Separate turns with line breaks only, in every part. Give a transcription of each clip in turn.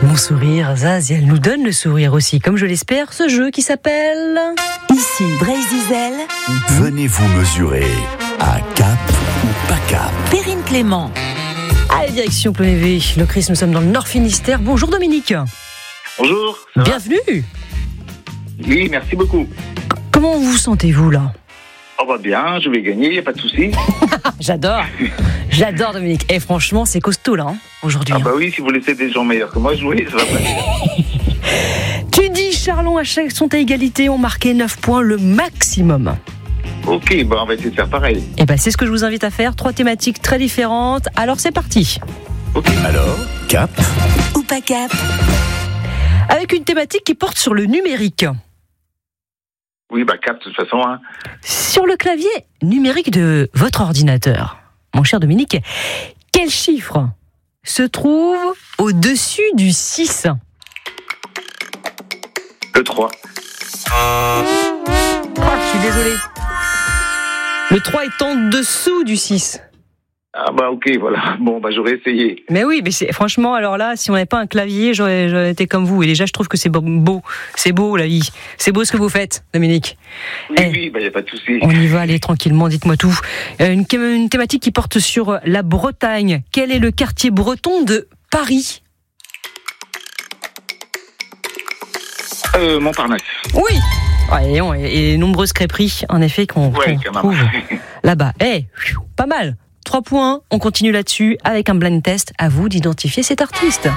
Mon sourire, Zaz, et elle nous donne le sourire aussi, comme je l'espère, ce jeu qui s'appelle...
Ici Brésil.
Venez vous mesurer à Cap ou pas Cap.
Perrine Clément.
Allez, direction Plonévé. Le Christ, nous sommes dans le Nord Finistère. Bonjour Dominique.
Bonjour. Ça va ?
Bienvenue.
Oui, merci beaucoup.
Comment vous sentez-vous là ?
On va bien, je vais gagner, il n'y a pas de souci.
J'adore Dominique. Et franchement, c'est costaud là, aujourd'hui.
Ah bah oui, si vous laissez des gens meilleurs que moi jouer, ça va pas bien.
Tu dis, Charlon, à chaque sont à égalité, ont marqué 9 points, le maximum.
Ok, bah on va essayer de faire pareil.
Et ben c'est ce que je vous invite à faire. 3 thématiques très différentes. Alors c'est parti.
Ok.
Alors, Cap
Ou pas Cap.
Avec une thématique qui porte sur le numérique.
Oui, bah Cap de toute façon. Hein.
Sur le clavier numérique de votre ordinateur, mon cher Dominique, quel chiffre se trouve au-dessus du 6 ?
Le 3.
Je suis désolé. Le 3 est en dessous du 6.
Ah bah ok, voilà. Bon, bah j'aurais essayé.
Mais oui, mais franchement, alors là, si on n'avait pas un clavier, j'aurais été comme vous. Et déjà, je trouve que c'est beau. C'est beau, la vie. C'est beau ce que vous faites, Dominique.
Oui, bah y a pas de souci.
On y va, allez, tranquillement, dites-moi tout. Une thématique qui porte sur la Bretagne. Quel est le quartier breton de Paris ?
Montparnasse.
Oui. Ouais, et les nombreuses crêperies, en effet, qu'on trouve là-bas. Pas mal. 3 points, on continue là-dessus avec un blind test. À vous d'identifier cet artiste.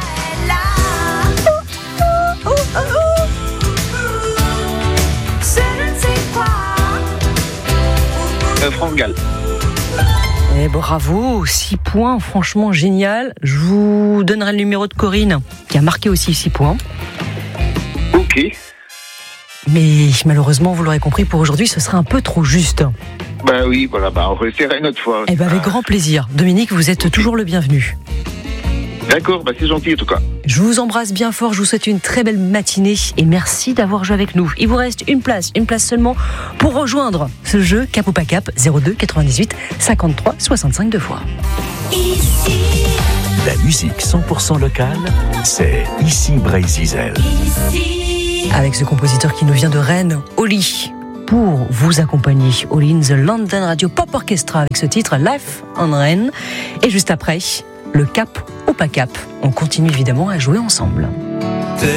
France Gall.
Et bravo, 6 points, franchement génial. Je vous donnerai le numéro de Corinne, qui a marqué aussi 6 points.
Ok.
Mais malheureusement, vous l'aurez compris, pour aujourd'hui, ce sera un peu trop juste.
Bah oui, voilà, bah on réessayera une autre fois.
Eh ben avec grand plaisir. Dominique, vous êtes toujours le bienvenu.
D'accord, bah c'est gentil en tout cas.
Je vous embrasse bien fort, je vous souhaite une très belle matinée et merci d'avoir joué avec nous. Il vous reste une place seulement pour rejoindre ce jeu Cap ou pas Cap, 02 98 53 65 2 fois.
Ici.
La musique 100% locale, c'est Ici Brésil.
Ici.
Avec ce compositeur qui nous vient de Rennes, Oli, pour vous accompagner. Oli in the London Radio Pop Orchestra avec ce titre Life on Rennes. Et juste après, le Cap ou pas Cap. On continue évidemment à jouer ensemble.